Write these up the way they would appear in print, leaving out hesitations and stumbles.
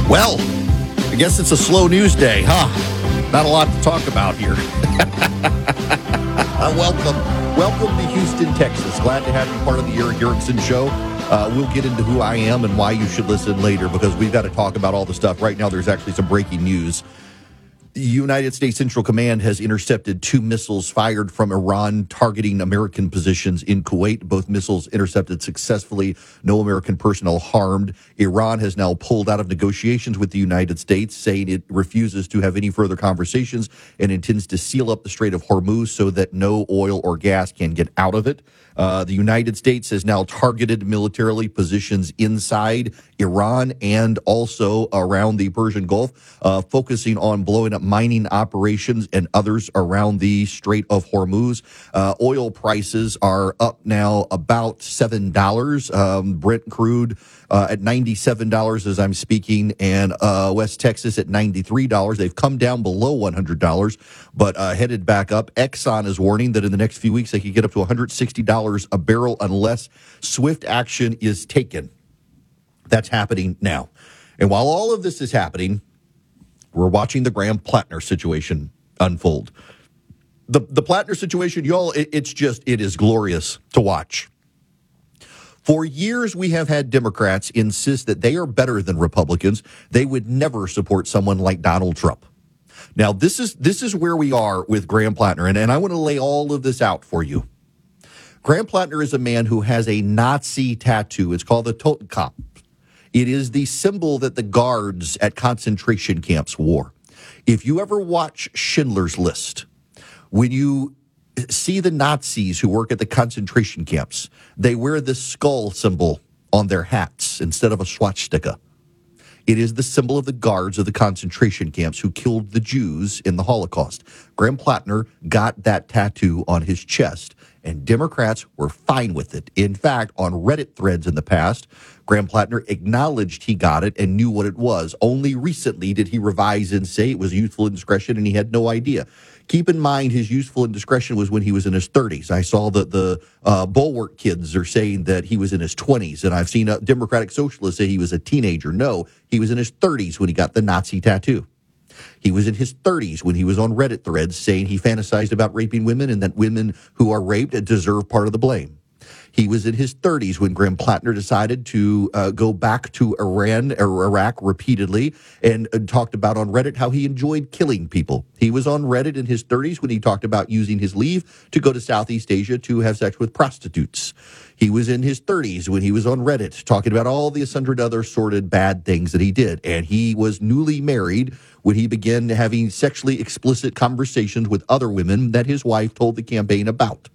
Well, I guess it's a slow news day, huh? Not a lot to talk about here. Welcome to Houston, Texas. Glad to have you part of the Erick Erickson Show. We'll get into who I am and why you should listen later because we've got to talk about all the stuff. Right now, there's actually some breaking news. The United States Central Command has intercepted 2 missiles fired from Iran targeting American positions in Kuwait. Both missiles intercepted successfully. No American personnel harmed. Iran has now pulled out of negotiations with the United States, saying it refuses to have any further conversations and intends to seal up the Strait of Hormuz so that no oil or gas can get out of it. The United States has now targeted militarily positions inside Iran and also around the Persian Gulf, focusing on blowing up mining operations and others around the Strait of Hormuz. Oil prices are up now about $7. Brent crude at $97 as I'm speaking, and West Texas at $93. They've come down below $100, but headed back up. Exxon is warning that in the next few weeks they could get up to $160 a barrel unless swift action is taken. That's happening now. And while all of this is happening, we're watching the Graham Plattner situation unfold. The Plattner situation, y'all, it is glorious to watch. For years, we have had Democrats insist that they are better than Republicans. They would never support someone like Donald Trump. Now, this is where we are with Graham Plattner, and I want to lay all of this out for you. Graham Plattner is a man who has a Nazi tattoo. It's called the Totenkopf. It is the symbol that the guards at concentration camps wore. If you ever watch Schindler's List, when you see the Nazis who work at the concentration camps, they wear this skull symbol on their hats instead of a swastika. It is the symbol of the guards of the concentration camps who killed the Jews in the Holocaust. Graham Plattner got that tattoo on his chest, and Democrats were fine with it. In fact, on Reddit threads in the past, Graham Plattner acknowledged he got it and knew what it was. Only recently did he revise and say it was youthful indiscretion, and he had no idea. Keep in mind, his youthful indiscretion was when he was in his 30s. I saw that the Bulwark kids are saying that he was in his 20s, and I've seen a Democratic socialist say he was a teenager. No, he was in his 30s when he got the Nazi tattoo. He was in his 30s when he was on Reddit threads saying he fantasized about raping women and that women who are raped deserve part of the blame. He was in his 30s when Graham Plattner decided to go back to Iran or Iraq repeatedly and talked about on Reddit how he enjoyed killing people. He was on Reddit in his 30s when he talked about using his leave to go to Southeast Asia to have sex with prostitutes. He was in his 30s when he was on Reddit talking about all the hundred other sordid bad things that he did. And he was newly married when he began having sexually explicit conversations with other women that his wife told the campaign about.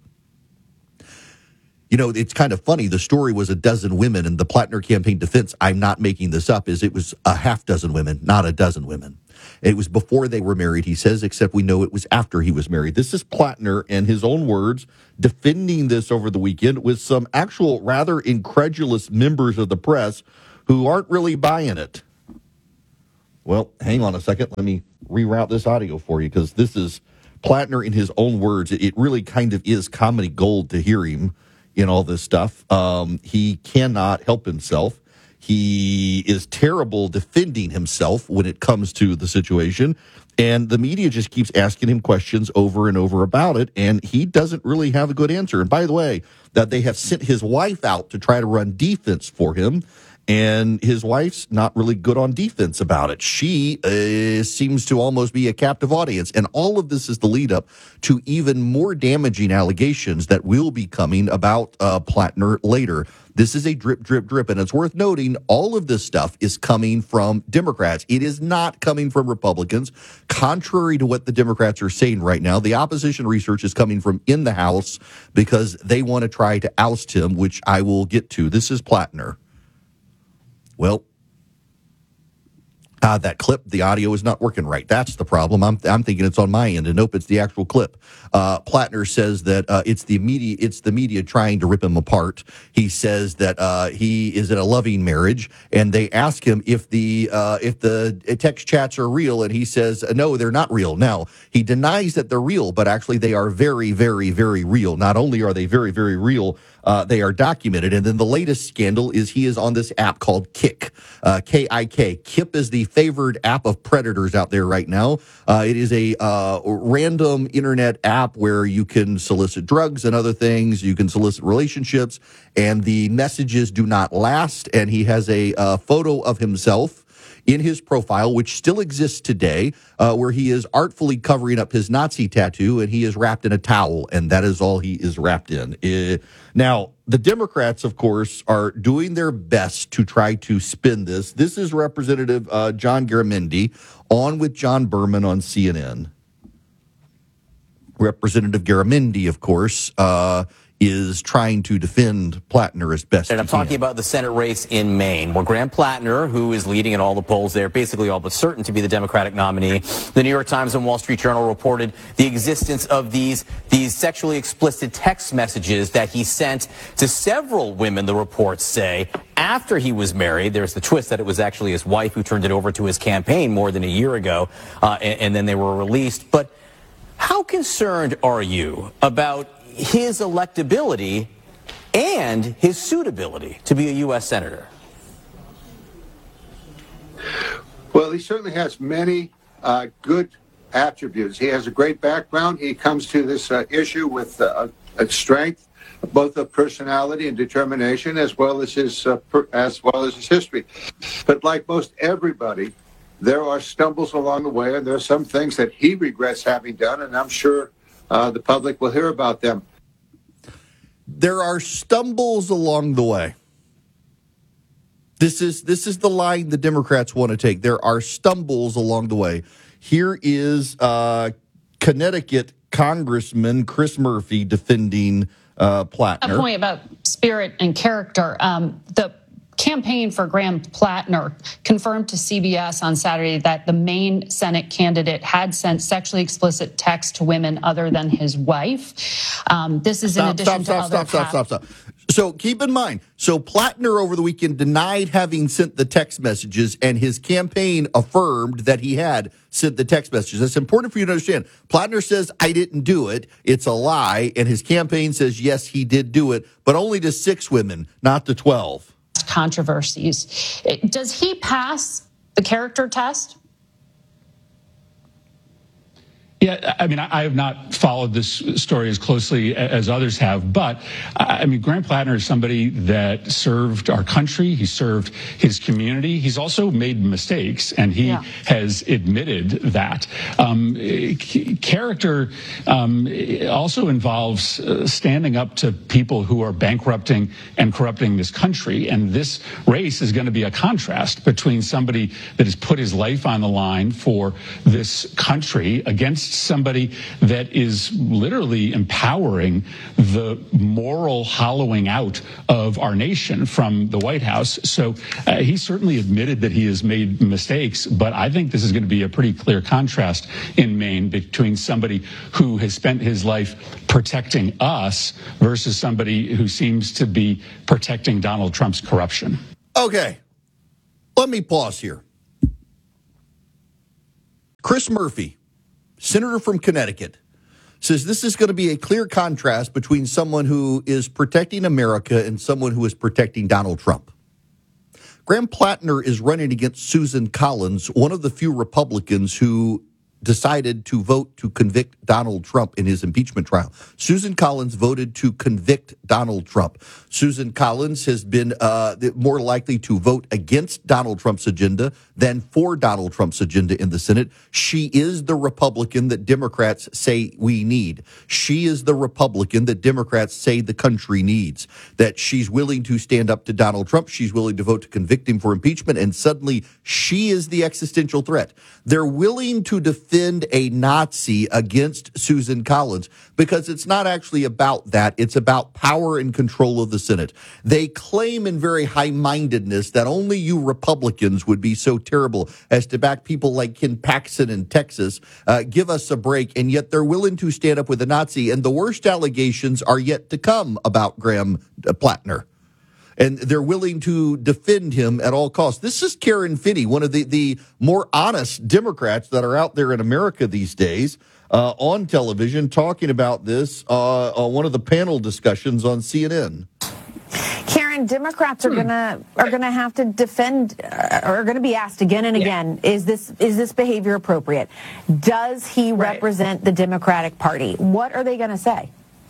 You know, it's kind of funny. The story was a dozen women, and the Plattner campaign defense, I'm not making this up, is it was a half dozen women, not a dozen women. It was before they were married, he says, except we know it was after he was married. This is Plattner, in his own words, defending this over the weekend with some actual rather incredulous members of the press who aren't really buying it. Well, hang on a second. Let me reroute this audio for you, because this is Plattner in his own words. It really kind of is comedy gold to hear him in all this stuff. He cannot help himself. He is terrible defending himself when it comes to the situation. And the media just keeps asking him questions over and over about it. And he doesn't really have a good answer. And by the way, that they have sent his wife out to try to run defense for him. And his wife's not really good on defense about it. She seems to almost be a captive audience. And all of this is the lead up to even more damaging allegations that will be coming about Plattner later. This is a drip, drip, drip. And it's worth noting all of this stuff is coming from Democrats. It is not coming from Republicans. Contrary to what the Democrats are saying right now, the opposition research is coming from in the House because they want to try to oust him, which I will get to. This is Plattner. Well, that clip, the audio is not working right. That's the problem. I'm thinking it's on my end, and nope, it's the actual clip. Plattner says that it's the media trying to rip him apart. He says that he is in a loving marriage, and they ask him if the text chats are real, and he says no, they're not real. Now he denies that they're real, but actually they are very, very, very real. Not only are they very, very real, they are documented. And then the latest scandal is he is on this app called Kik, K-I-K. Kip is the favored app of predators out there right now. It is a random internet app where you can solicit drugs and other things. You can solicit relationships, and the messages do not last. And he has a photo of himself in his profile, which still exists today, where he is artfully covering up his Nazi tattoo, and he is wrapped in a towel, and that is all he is wrapped in. Now, the Democrats, of course, are doing their best to try to spin this. This is Representative John Garamendi on with John Berman on CNN. Representative Garamendi, of course, is trying to defend Plattner as best and I'm talking about the Senate race in Maine, where Graham Plattner, who is leading in all the polls there, basically all but certain to be the Democratic nominee. The New York Times and Wall Street Journal reported the existence of these sexually explicit text messages that he sent to several women, the reports say, after he was married. There's the twist that it was actually his wife who turned it over to his campaign more than a year ago, and then they were released. But how concerned are you about his electability and his suitability to be a U.S. Senator? Well, he certainly has many good attributes. He has a great background. He comes to this issue with a strength, both of personality and determination, as well as his history. But like most everybody, there are stumbles along the way, and there are some things that he regrets having done, and I'm sure the public will hear about them. There are stumbles along the way. This is the line the Democrats want to take. There are stumbles along the way. Here is Connecticut Congressman Chris Murphy defending Plattner. A point about spirit and character. The campaign for Graham Plattner confirmed to CBS on Saturday that the Maine Senate candidate had sent sexually explicit texts to women other than his wife. This is in addition to other... Stop. So keep in mind, Plattner over the weekend denied having sent the text messages, and his campaign affirmed that he had sent the text messages. That's important for you to understand. Plattner says, I didn't do it. It's a lie. And his campaign says, yes, he did do it, but only to 6 women, not to 12. Controversies. Does he pass the character test? Yeah, I mean, I have not followed this story as closely as others have, but I mean, Graham Plattner is somebody that served our country. He served his community. He's also made mistakes, and he has admitted that. Character also involves standing up to people who are bankrupting and corrupting this country. And this race is going to be a contrast between somebody that has put his life on the line for this country against somebody that is literally empowering the moral hollowing out of our nation from the White House. So he certainly admitted that he has made mistakes, but I think this is going to be a pretty clear contrast in Maine between somebody who has spent his life protecting us versus somebody who seems to be protecting Donald Trump's corruption. Okay, let me pause here. Chris Murphy, senator from Connecticut, says this is going to be a clear contrast between someone who is protecting America and someone who is protecting Donald Trump. Graham Plattner is running against Susan Collins, one of the few Republicans who decided to vote to convict Donald Trump in his impeachment trial. Susan Collins voted to convict Donald Trump. Susan Collins has been more likely to vote against Donald Trump's agenda than for Donald Trump's agenda in the Senate. She is the Republican that Democrats say we need. She is the Republican that Democrats say the country needs. That she's willing to stand up to Donald Trump. She's willing to vote to convict him for impeachment. And suddenly she is the existential threat. They're willing to defend a Nazi against Susan Collins because it's not actually about that. It's about power and control of the Senate. They claim in very high-mindedness that only you Republicans would be so terrible as to back people like Ken Paxton in Texas. Give us a break. And yet they're willing to stand up with a Nazi. And the worst allegations are yet to come about Graham Plattner. And they're willing to defend him at all costs. This is Karen Finney, one of the more honest Democrats that are out there in America these days, on television, talking about this on one of the panel discussions on CNN. Karen, Democrats are gonna have to defend, are going to be asked again and again, is this behavior appropriate? Does he represent the Democratic Party? What are they going to say?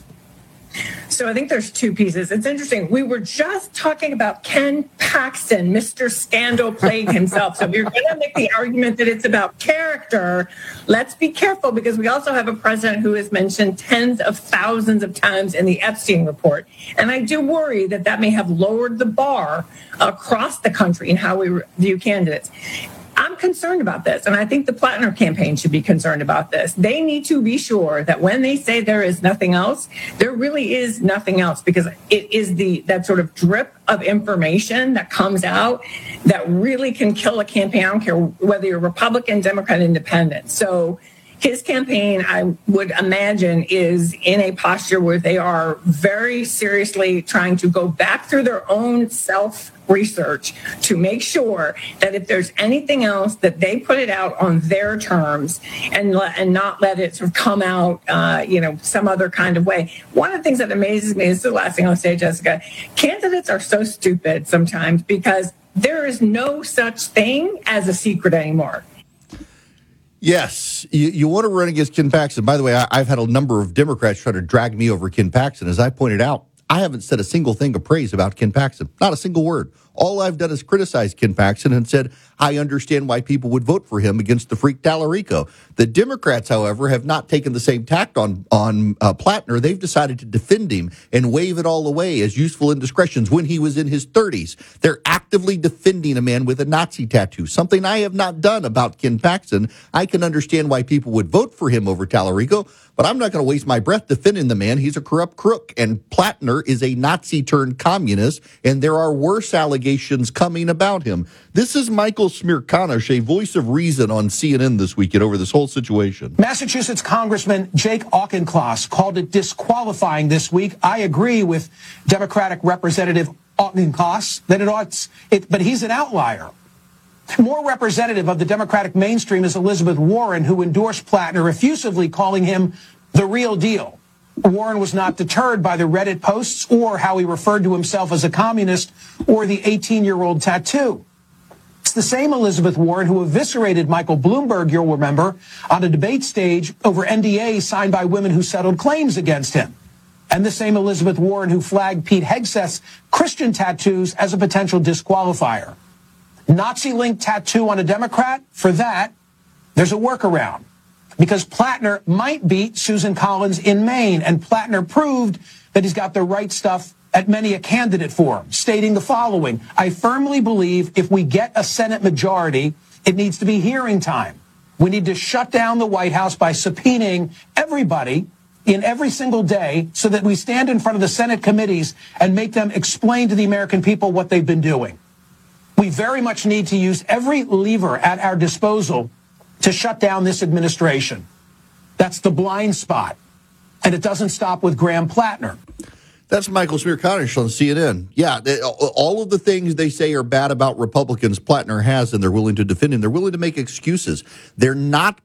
So I think there's two pieces. It's interesting. We were just talking about Ken Paxton, Mr. Scandal Plague himself. So if you're going to make the argument that it's about character, let's be careful, because we also have a president who is mentioned tens of thousands of times in the Epstein report. And I do worry that that may have lowered the bar across the country in how we view candidates. I'm concerned about this, and I think the Plattner campaign should be concerned about this. They need to be sure that when they say there is nothing else, there really is nothing else, because it is that sort of drip of information that comes out that really can kill a campaign. I don't care whether you're Republican, Democrat, Independent. So his campaign, I would imagine, is in a posture where they are very seriously trying to go back through their own self-research to make sure that if there's anything else, that they put it out on their terms and not let it sort of come out, some other kind of way. One of the things that amazes me, this is the last thing I'll say, Jessica, candidates are so stupid sometimes, because there is no such thing as a secret anymore. Yes, you want to run against Ken Paxton. By the way, I've had a number of Democrats try to drag me over Ken Paxton. As I pointed out, I haven't said a single thing of praise about Ken Paxton. Not a single word. All I've done is criticize Ken Paxton and said, I understand why people would vote for him against the freak Tallarico. The Democrats, however, have not taken the same tact on Plattner. They've decided to defend him and wave it all away as useful indiscretions when he was in his 30s. They're actively defending a man with a Nazi tattoo, something I have not done about Ken Paxton. I can understand why people would vote for him over Tallarico, but I'm not going to waste my breath defending the man. He's a corrupt crook, and Plattner is a Nazi-turned-communist, and there are worse allegations coming about him. This is Michael Smerconish, a voice of reason on CNN this weekend over this whole situation. Massachusetts Congressman Jake Auchincloss called it disqualifying this week. I agree with Democratic Representative Auchincloss that but he's an outlier. More representative of the Democratic mainstream is Elizabeth Warren, who endorsed Plattner, effusively calling him the real deal. Warren was not deterred by the Reddit posts or how he referred to himself as a communist or the 18-year-old tattoo. It's the same Elizabeth Warren who eviscerated Michael Bloomberg, you'll remember, on a debate stage over NDAs signed by women who settled claims against him. And the same Elizabeth Warren who flagged Pete Hegseth's Christian tattoos as a potential disqualifier. Nazi-linked tattoo on a Democrat? For that, there's a workaround. Because Plattner might beat Susan Collins in Maine, and Plattner proved that he's got the right stuff at many a candidate forum, stating the following: I firmly believe if we get a Senate majority, it needs to be hearing time. We need to shut down the White House by subpoenaing everybody in every single day so that we stand in front of the Senate committees and make them explain to the American people what they've been doing. We very much need to use every lever at our disposal to shut down this administration. That's the blind spot. And it doesn't stop with Graham Plattner. That's Michael Smerconish on CNN. Yeah, all of the things they say are bad about Republicans, Plattner has, and they're willing to defend him. They're willing to make excuses. They're not